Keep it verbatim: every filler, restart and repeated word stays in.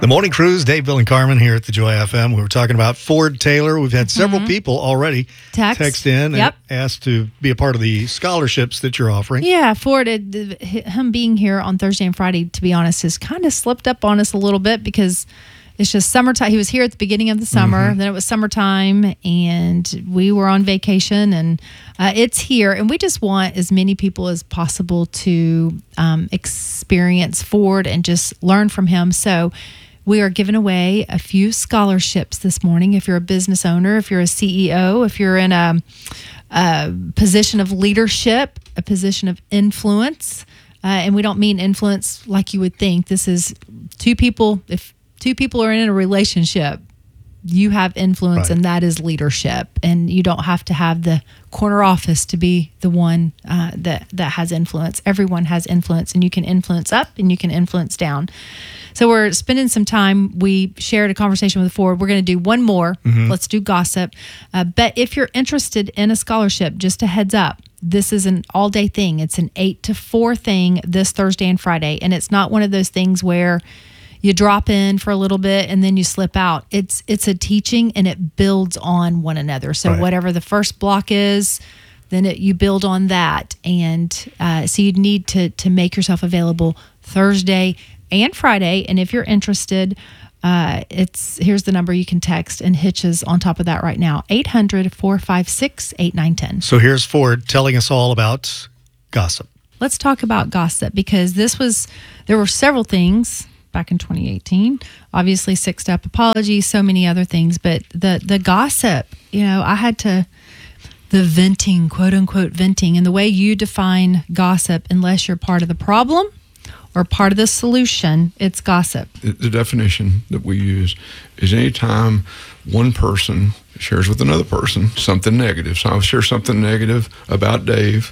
The Morning Cruise, Dave, Bill, and Carmen here at the Joy F M. We were talking about Ford Taylor. We've had several mm-hmm. people already text, text in yep. and asked to be a part of the scholarships that you're offering. Yeah, Ford, it, him being here on Thursday and Friday, to be honest, has kind of slipped up on us a little bit because it's just summertime. He was here at the beginning of the summer, mm-hmm. then it was summertime, and we were on vacation, and uh, it's here. And we just want as many people as possible to um, experience Ford and just learn from him. So we are giving away a few scholarships this morning. If you're a business owner, if you're a C E O, if you're in a, a position of leadership, a position of influence, uh, and we don't mean influence like you would think. This is two people, if two people are in a relationship, you have influence, right. and that is leadership. And you don't have to have the corner office to be the one uh, that, that has influence. Everyone has influence, and you can influence up and you can influence down. So we're spending some time. We shared a conversation with Ford. We're going to do one more. Mm-hmm. Let's do gossip. Uh, but if you're interested in a scholarship, just a heads up, this is an all-day thing. It's an eight to four thing this Thursday and Friday. And it's not one of those things where you drop in for a little bit and then you slip out. It's it's a teaching, and it builds on one another. So right. whatever the first block is, then it, you build on that. And uh, so you need to to make yourself available Thursday and Friday. And if you're interested, uh, it's here's the number you can text, and Hitch is on top of that right now, eight hundred, four five six, eight nine one zero. So here's Ford telling us all about gossip. Let's talk about gossip, because this was, there were several things back in twenty eighteen, obviously six-step apology, so many other things, but the the gossip, you know, I had to, the venting, quote unquote venting, and the way you define gossip, unless you're part of the problem or part of the solution, it's gossip. The, the definition that we use is anytime one person shares with another person something negative. So I'll share something negative about Dave,